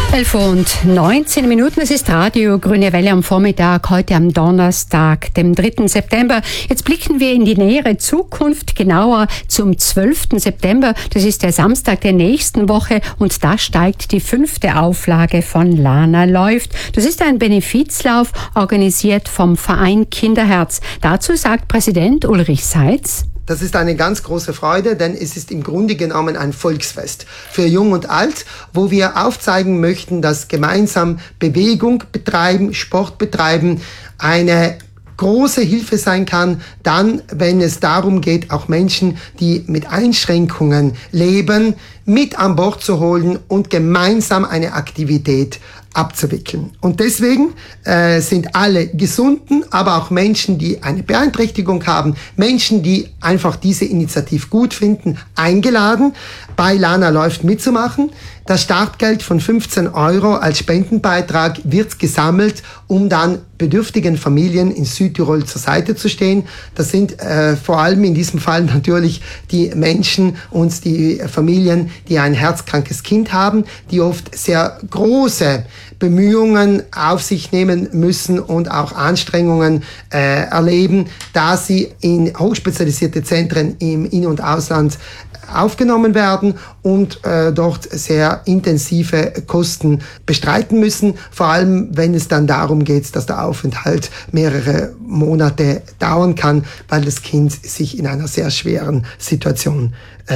11:19. Es ist Radio Grüne Welle am Vormittag, heute am Donnerstag, dem 3. September. Jetzt blicken wir in die nähere Zukunft, genauer zum 12. September. Das ist der Samstag der nächsten Woche und da steigt die 5. Auflage von Lana läuft. Das ist ein Benefizlauf, organisiert vom Verein Kinderherz. Dazu sagt Präsident Ulrich Seitz: Das ist eine ganz große Freude, denn es ist im Grunde genommen ein Volksfest für Jung und Alt, wo wir aufzeigen möchten, dass gemeinsam Bewegung betreiben, Sport betreiben, eine große Hilfe sein kann, dann, wenn es darum geht, auch Menschen, die mit Einschränkungen leben, mit an Bord zu holen und gemeinsam eine Aktivität abzuwickeln. Und deswegen sind alle Gesunden, aber auch Menschen, die eine Beeinträchtigung haben, Menschen, die einfach diese Initiative gut finden, eingeladen, bei Lana läuft mitzumachen. Das Startgeld von 15 € als Spendenbeitrag wird gesammelt, um dann bedürftigen Familien in Südtirol zur Seite zu stehen. Das sind vor allem in diesem Fall natürlich die Menschen und die Familien, die ein herzkrankes Kind haben, die oft sehr große Bemühungen auf sich nehmen müssen und auch Anstrengungen erleben, da sie in hochspezialisierte Zentren im In- und Ausland aufgenommen werden und dort sehr intensive Kosten bestreiten müssen, vor allem wenn es dann darum geht, dass der Aufenthalt mehrere Monate dauern kann, weil das Kind sich in einer sehr schweren Situation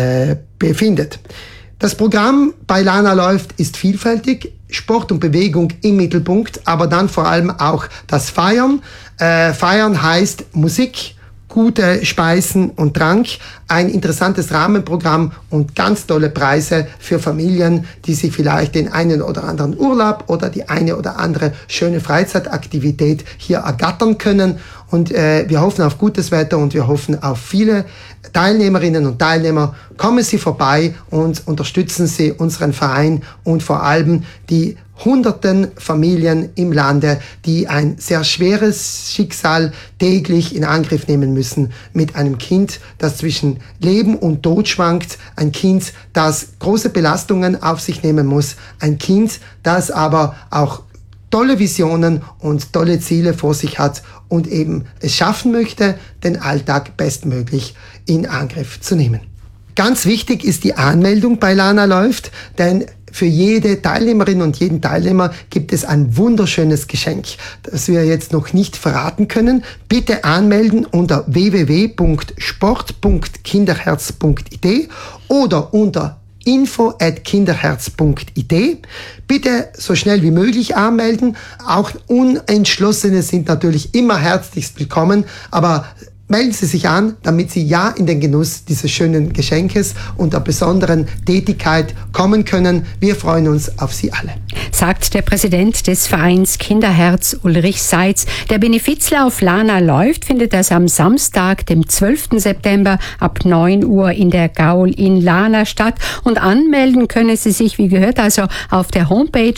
befindet. Das Programm bei Lana läuft ist vielfältig, Sport und Bewegung im Mittelpunkt, aber dann vor allem auch das Feiern. Feiern heißt Musik, gute Speisen und Trank, ein interessantes Rahmenprogramm und ganz tolle Preise für Familien, die sich vielleicht den einen oder anderen Urlaub oder die eine oder andere schöne Freizeitaktivität hier ergattern können. Und wir hoffen auf gutes Wetter und wir hoffen auf viele Teilnehmerinnen und Teilnehmer. Kommen Sie vorbei und unterstützen Sie unseren Verein und vor allem die hunderten Familien im Lande, die ein sehr schweres Schicksal täglich in Angriff nehmen müssen mit einem Kind, das zwischen Leben und Tod schwankt, ein Kind, das große Belastungen auf sich nehmen muss, ein Kind, das aber auch tolle Visionen und tolle Ziele vor sich hat und eben es schaffen möchte, den Alltag bestmöglich in Angriff zu nehmen. Ganz wichtig ist die Anmeldung bei Lana läuft, denn für jede Teilnehmerin und jeden Teilnehmer gibt es ein wunderschönes Geschenk, das wir jetzt noch nicht verraten können. Bitte anmelden unter www.sport.kinderherz.it oder unter info@kinderherz.it. Bitte so schnell wie möglich anmelden. Auch Unentschlossene sind natürlich immer herzlichst willkommen, aber melden Sie sich an, damit Sie ja in den Genuss dieses schönen Geschenkes und der besonderen Tätigkeit kommen können. Wir freuen uns auf Sie alle. Sagt der Präsident des Vereins Kinderherz Ulrich Seitz. Der Benefizlauf Lana läuft, findet das am Samstag, dem 12. September ab 9 Uhr in der Gaul in Lana statt. Und anmelden können Sie sich, wie gehört, also auf der Homepage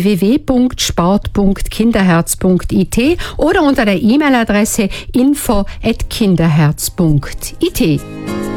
www.sport.kinderherz.it oder unter der E-Mail-Adresse info@kinderherz.it.